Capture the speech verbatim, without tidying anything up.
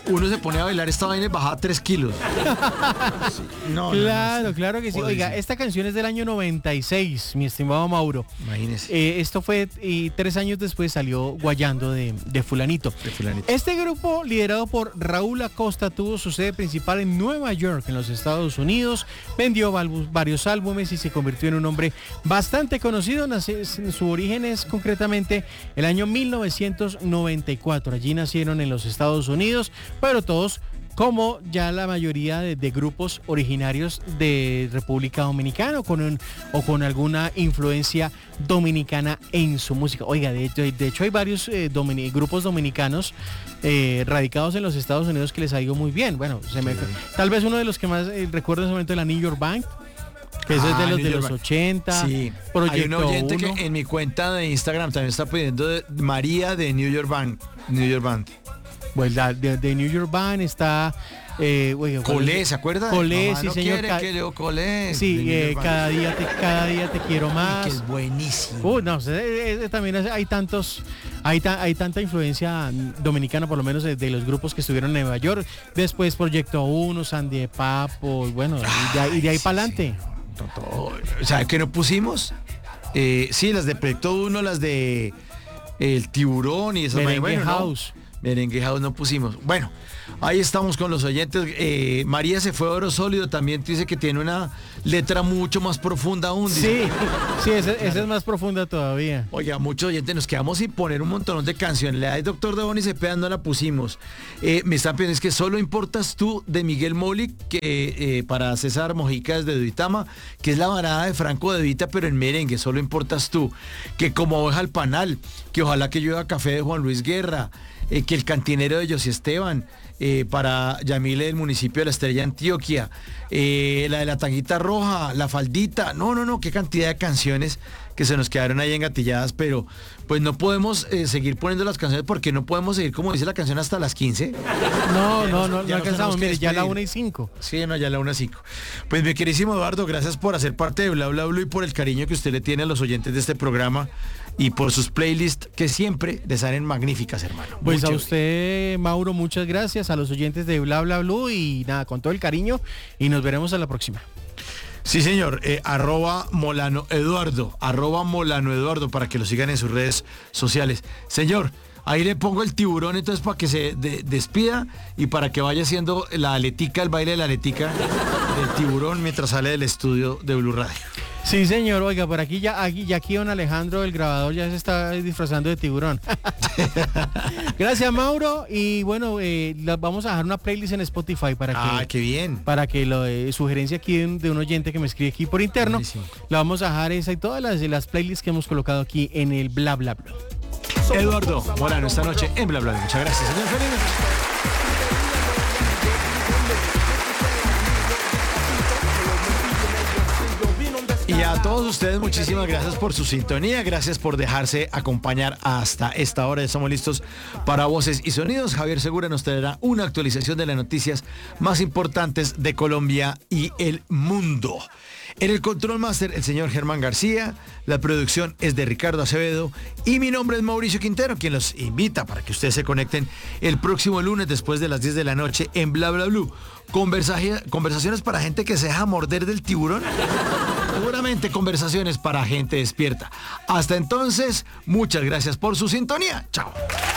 uno se pone a bailar esta vaina y baja tres kilos. Sí. No, claro, no, no, claro que sí. Joder, Oiga, sí. esta canción es del año noventa y seis, mi estimado Mauro. Imagínese. Eh, esto fue, y tres años después salió Guayando de, de Fulanito. De Fulanito. Este grupo, liderado por Raúl Acosta, tuvo su sede principal en Nueva York, en los Estados Unidos. Vendió val- varios álbumes y se convirtió en un hombre bastante conocido. Nace, su origen es concretamente el año mil novecientos noventa y cuatro. Allí nacieron en los Estados Unidos, pero todos, como ya la mayoría de, de grupos originarios de República Dominicana, o con, un, o con alguna influencia dominicana en su música. Oiga, de, de, de hecho hay varios eh, domini, grupos dominicanos eh, radicados en los Estados Unidos que les ha ido muy bien. Bueno, se me, tal vez uno de los que más eh, recuerdo en ese momento es la New York Bank, que ese Ah, es de los New de York los Bank. ochenta. Sí, Proyecto hay un oyente uno. que en mi cuenta de Instagram también está pidiendo de María de New York Band. New York Band. Pues la de, de New York Band está... Eh, oiga, Colé, ¿se acuerda? Colé, Mamá sí, no señor. quiere Ca- que yo Colé. de Sí, New eh, York Band. cada día te cada día te quiero Uy, más. que es buenísimo. Uh, no, eh, eh, también hay tantos, hay, ta- hay tanta influencia dominicana, por lo menos de, de los grupos que estuvieron en Nueva York. Después Proyecto uno, Sandy de Papo, bueno, y de, ahí- y de ahí sí, para adelante. Todo. O sea, ¿qué no pusimos? Eh, sí, las de Proyecto uno, las de El Tiburón y esas. Merengue bueno, no. House. Merengue House no pusimos. Bueno, ahí estamos con los oyentes. Eh, María se fue a Oro Sólido, también dice que tiene una letra mucho más profunda aún. Dice. Sí, sí, esa, esa es más profunda todavía. Oiga, muchos oyentes, nos quedamos sin poner un montón de canciones. La de Doctor Devon y Cepeda no la pusimos. Eh, me están pidiendo, es que solo importas tú, de Miguel Moli, que eh, para César Mojica desde Duitama, que es la varada de Franco de Vita, pero en merengue, solo importas tú. Que como oveja al panal, que ojalá que llueva café de Juan Luis Guerra, eh, que el cantinero de José Esteban, eh, para Yamile del municipio de La Estrella, Antioquia, eh, la de la tanguita roja, la faldita, no, no, no, qué cantidad de canciones que se nos quedaron ahí engatilladas, pero pues no podemos eh, seguir poniendo las canciones porque no podemos seguir, como dice la canción, hasta las quince. No, Ya no, nos- no, ya no nos alcanzamos. tenemos que Mire, ya a la despedir. una y cinco. Sí, no, ya la una cinco. Pues mi queridísimo Eduardo, gracias por hacer parte de Bla Bla Bla y por el cariño que usted le tiene a los oyentes de este programa y por sus playlists que siempre les salen magníficas, hermano. Pues Muy a chévere. usted, Mauro, muchas gracias, a los oyentes de Bla Bla Blue y nada, con todo el cariño y nos veremos a la próxima. Sí, señor, eh, arroba Molano Eduardo, arroba Molano Eduardo, para que lo sigan en sus redes sociales. Señor, ahí le pongo el tiburón entonces para que se de- despida y para que vaya haciendo la aletica, el baile de la aletica del tiburón mientras sale del estudio de Blue Radio. Sí, señor, oiga, por aquí ya, aquí, ya aquí don Alejandro, el grabador, ya se está disfrazando de tiburón. Gracias, Mauro, y bueno, eh, la- vamos a dejar una playlist en Spotify para que... Ah, qué bien. Para que lo de sugerencia aquí de un, de un oyente que me escribe aquí por interno, Buenísimo. la vamos a dejar esa y todas las, las playlists que hemos colocado aquí en el Bla Bla Bla. Eduardo Molano esta noche en Bla Bla Bla. Muchas gracias, señor Felipe. Y a todos ustedes, muchísimas gracias por su sintonía, gracias por dejarse acompañar hasta esta hora. Estamos listos para Voces y Sonidos. Javier Segura nos traerá una actualización de las noticias más importantes de Colombia y el mundo. En el Control Master, el señor Germán García, la producción es de Ricardo Acevedo y mi nombre es Mauricio Quintero, quien los invita para que ustedes se conecten el próximo lunes después de las diez de la noche en Bla Bla Blue. Conversaje- conversaciones para gente que se deja morder del tiburón. Seguramente conversaciones para gente despierta. Hasta entonces, muchas gracias por su sintonía. Chao.